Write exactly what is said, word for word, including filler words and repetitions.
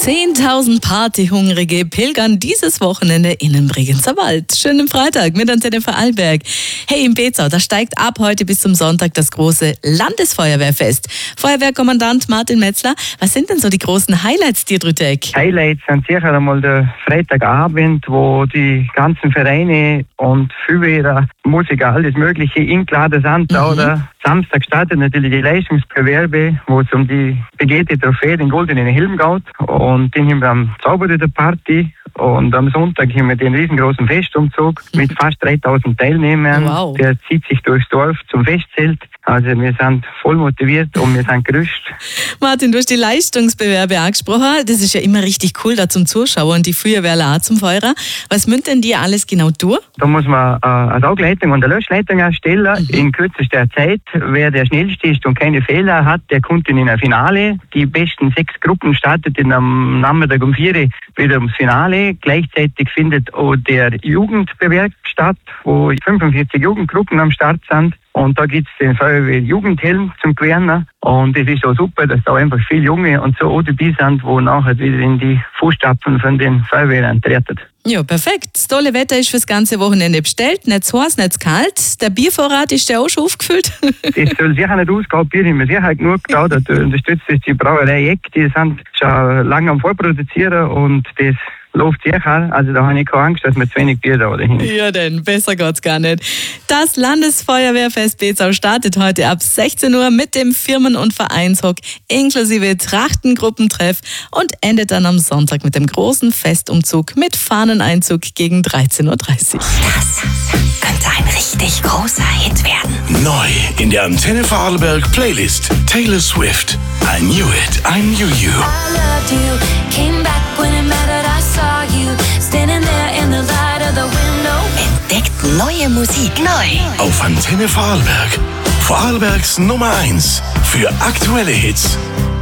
zehntausend Partyhungrige pilgern dieses Wochenende in den Bregenzer Wald. Schönen Freitag mit Antenne Vorarlberg. Hey, in Bezau, da steigt ab heute bis zum Sonntag das große Landesfeuerwehrfest. Feuerwehrkommandant Martin Metzler, was sind denn so die großen Highlights dir drütek? Highlights sind sicher einmal der Freitagabend, wo die ganzen Vereine und Feuerwehr, Musiker, alles Mögliche eingeladen sind. Mhm. Oder Samstag startet natürlich die Leistungsbewerbe, wo es um die begehrte Trophäe, den goldenen Helm geht. Und den haben wir am Zauberer der Party. Und am Sonntag haben wir den riesengroßen Festumzug mit fast dreitausend Teilnehmern. Wow. Der zieht sich durchs Dorf zum Festzelt. Also wir sind voll motiviert und wir sind gerüstet. Martin, du hast die Leistungsbewerbe angesprochen. Das ist ja immer richtig cool da zum Zuschauen und die Feuerwehrler auch zum Feuer. Was müssen denn die alles genau tun? Da muss man äh, eine Saugleitung und eine Löschleitung erstellen mhm. in kürzester Zeit. Wer der schnellste ist und keine Fehler hat, der kommt in ein Finale. Die besten sechs Gruppen startet am Nachmittag um vier wieder ums Finale. Gleichzeitig findet auch der Jugendbewerb statt, wo fünfundvierzig Jugendgruppen am Start sind. Und da gibt es den Feuerwehr-Jugendhelm zum Gewinnen. Und es ist auch super, dass da einfach viele Junge und so auch dabei sind, die nachher wieder in die Fußstapfen von den Feuerwehren treten. Ja, perfekt. Das tolle Wetter ist fürs ganze Wochenende bestellt. Nicht zu heiß, nicht zu kalt. Der Biervorrat ist ja auch schon aufgefüllt. Das soll sicher nicht ausgehen. Bier haben wir sicher genug da. Da unterstützt es die Brauerei Eck. Die sind schon lange am Vorproduzieren und das läuft sicher. Also da habe ich keine Angst, dass wir zu wenig Bier da dahin. Ja, denn besser geht's gar nicht. Das Landesfeuerwehrfest Bezau startet heute ab sechzehn Uhr mit dem Firmen- und Vereinshock inklusive Trachtengruppentreff und endet dann am Sonntag mit dem großen Festumzug mit Fahneneinzug gegen dreizehn Uhr dreißig. Das könnte ein richtig großer Hit werden. Neu in der Antenne Vorarlberg Playlist Taylor Swift. I knew it, I knew you. I loved you, came back when it mattered, I saw you, standing there in the light of the window. Entdeckt neue Musik. Neu. Auf Antenne Vorarlberg. Vorarlbergs Nummer eins für aktuelle Hits.